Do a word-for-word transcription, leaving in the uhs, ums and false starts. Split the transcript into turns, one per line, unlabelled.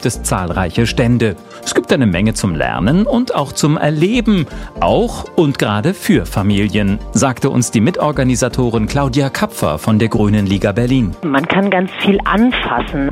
gibt es zahlreiche Stände. Es gibt eine Menge zum Lernen und auch zum Erleben, auch und gerade für Familien, sagte uns die Mitorganisatorin Claudia Kapfer von der Grünen Liga Berlin.
Man kann ganz viel anfassen.